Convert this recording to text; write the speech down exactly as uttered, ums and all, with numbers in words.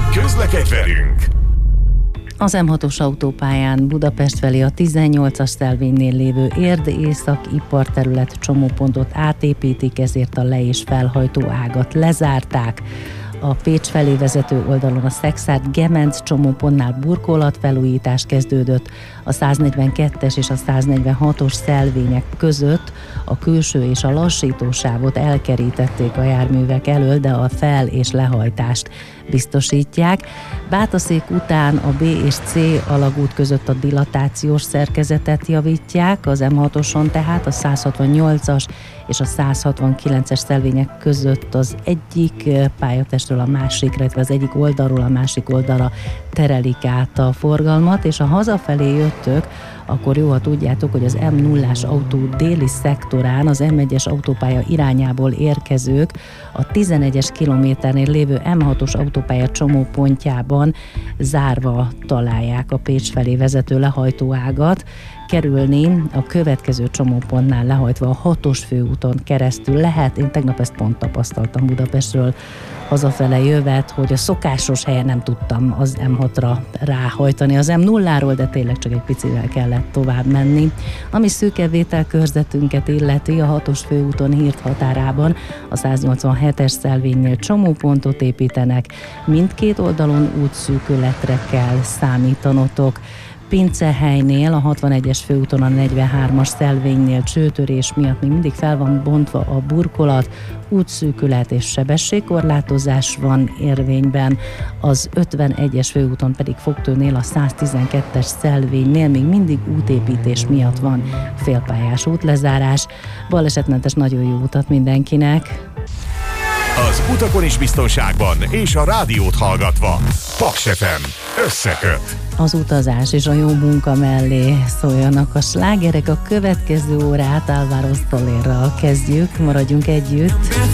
Közlekedj velünk! Az em hatos autópályán Budapest felé a tizennyolcas szelvénynél lévő Érd-Észak iparterület csomópontot átépítik, ezért a le- és felhajtó ágat lezárták. A Pécs felé vezető oldalon a Szekszárd-Gemenc csomópontnál burkolatfelújítás kezdődött, a száznegyvenkettes és a száznegyvenhatos szelvények között a külső és a lassító sávot elkerítették a járművek elől, de a fel- és lehajtást biztosítják. Bátaszék után a B és C alagút között a dilatációs szerkezetet javítják, az em hatoson tehát a százhatvannyolcas és a százhatvankilences szelvények között az egyik pályatestről a másikra, illetve az egyik oldalról a másik oldalra terelik át a forgalmat, és ha hazafelé jöttök, akkor jó, ha tudjátok, hogy az em nullás autó déli szektorán az em egyes autópálya irányából érkezők a tizenegyes kilométernél lévő em hatos autópálya csomópontjában zárva találják a Pécs felé vezető lehajtóágat. Kerülni a következő csomópontnál lehajtva a hatos főúton keresztül lehet. Én tegnap ezt pont tapasztaltam Budapestről hazafele jövet, hogy a szokásos helyen nem tudtam az em hatra ráhajtani az em nulláról, de tényleg csak egy picivel kellett tovább menni. Ami szűkebb vételkörzetünket illeti, a hatos főúton Hírd határában a száznyolcvanhetes szelvénynél csomópontot építenek. Mindkét oldalon útszűkületre kell számítanotok. Pincehelynél, a hatvanegyes főúton a negyvenhármas szelvénynél csőtörés miatt még mindig fel van bontva a burkolat, útszűkület és sebességkorlátozás van érvényben, az ötvenegyes főúton pedig Fogtőnél a száztizenkettes szelvénynél még mindig útépítés miatt van félpályás útlezárás. Balesetmentes nagyon jó utat mindenkinek! Az utakon is biztonságban és a rádiót hallgatva. Paks ef em összeköt. Az utazás és a jó munka mellé szóljanak a slágerek. A következő órát Álvaro Solerral kezdjük, maradjunk együtt.